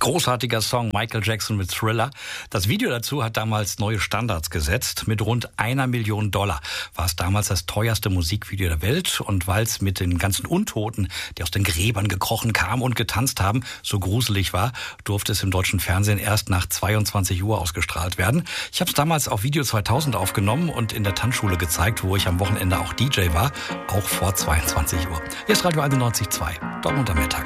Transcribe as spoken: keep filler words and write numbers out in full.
Großartiger Song, Michael Jackson mit Thriller. Das Video dazu hat damals neue Standards gesetzt. Mit rund einer Million Dollar war es damals das teuerste Musikvideo der Welt. Und weil es mit den ganzen Untoten, die aus den Gräbern gekrochen kamen und getanzt haben, so gruselig war, durfte es im deutschen Fernsehen erst nach zweiundzwanzig Uhr ausgestrahlt werden. Ich habe es damals auf Video zweitausend aufgenommen und in der Tanzschule gezeigt, wo ich am Wochenende auch D J war, auch vor zweiundzwanzig Uhr. Hier ist Radio einundneunzig Komma zwei, Dortmund am Mittag.